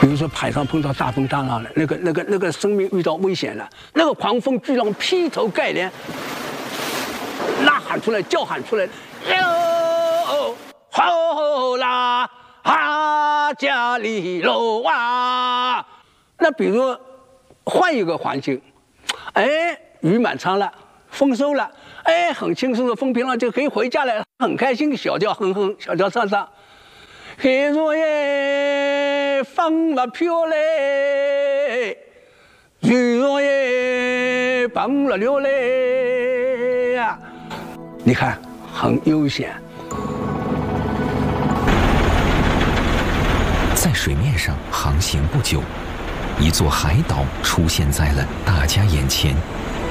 比如说海上碰到大风大浪了，那个生命遇到危险了，那个狂风巨浪劈头盖脸，呐喊出来，叫喊出来，哟吼啦哈加里喽啊！那比如换一个环境，哎，雨满仓了，丰收了，哎，很轻松的风平浪静，可以回家了，很开心，小调哼哼，小调唱唱。黑若耶，风了飘嘞，雨若耶，崩了流嘞呀！你看，很悠闲。 在水面上航行不久，一座海岛出现在了大家眼前。